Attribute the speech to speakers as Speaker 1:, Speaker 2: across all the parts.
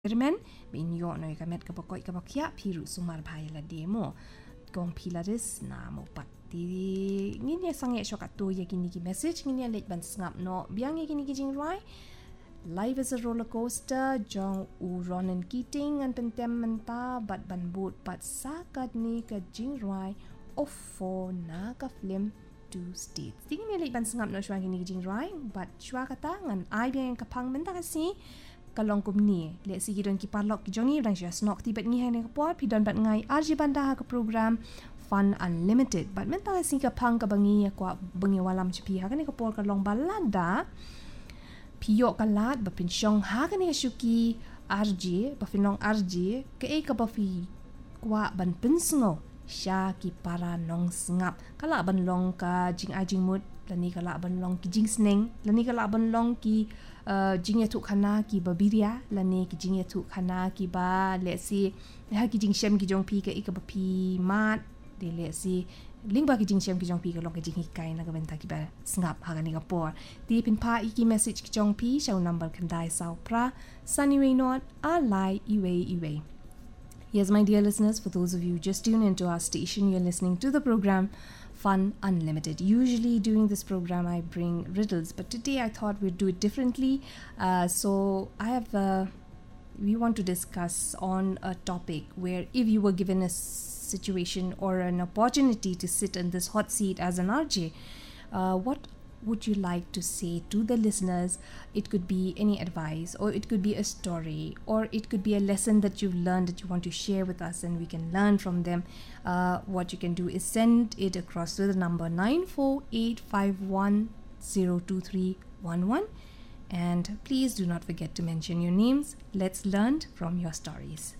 Speaker 1: Irmen bin yo no ikamet kapokoi kapokya piru sumar bhai la demo gong pilaris na mo patti ngin ya sange shokatu ya kini ki message ngin ya let ban snap no biang ya kini ki jing rai. Life is a roller coaster jong u Ronan Keating an pentem menta bat ban boot bat sakat ni ka jing rai offo na ka film two states tingin ya let ban snap no shwa kini ki jing rai bat shwa kata ngan ai biang kapang menta kasi kalong kum ni le si gidon ki parlok ki jongi rang jas nok ti bet ngi hene kapor pidon bat ngai RJ banda ha ka program Fun Unlimited bat mental si ka pang ka bangi kwa bangi walam chipi ha kani kapor kalong balada piyo kalat ba pinsyong ha kani shuki RJ ba finong RJ ke ka ba fi kwa ban pinsngo sya ki para nong sngap kala ban long ka jing ajing mut lani kala ban long ki jing sneng lani kala ban long ki jing ya tu khana ki babiria lani ki jing ya tu khana ki ba le si ha ki jing shem ki jong pi ka ik ba pi mat de le si ling ba ki jing shem ki jong pi ka long ki jing hikai na ga benta ki ba snap ha ga ni ga por ti pin pa iki message ki jong pi show number kan dai sau pra sunny way not a lai iwe. Yes, my dear listeners, for those of you just tuned into our station, you're listening to the program Fun Unlimited. Usually during this program, I bring riddles, but today I thought we'd do it differently. So we want to discuss on a topic where if you were given a situation or an opportunity to sit in this hot seat as an RJ, what would you like to say to the listeners? It could be any advice, or it could be a story, or it could be a lesson that you've learned that you want to share with us and we can learn from them. What you can do is send it across to the number 9485102311, and please do not forget to mention your names. Let's learn from your stories.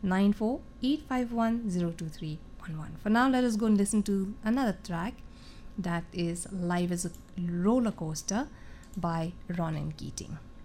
Speaker 1: 9485102311. For now, let us go and listen to another track. That is Life is a Roller Coaster by Ronan Keating.